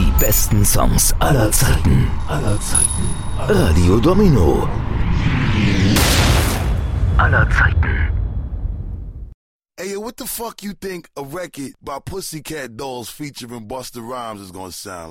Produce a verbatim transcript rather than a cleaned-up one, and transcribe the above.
Die besten Songs aller Zeiten. Aller Zeiten. Radio Domino. Aller Zeiten. Hey, yo, what the fuck you think a record by Pussycat Dolls featuring Busta Rhymes is gonna sound like?